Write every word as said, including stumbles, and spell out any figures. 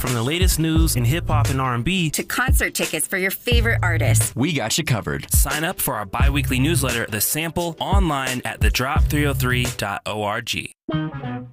From the latest news in hip-hop and R and B to concert tickets for your favorite artists, we got you covered. Sign up for our bi-weekly newsletter, The Sample, online at the drop three oh three dot org.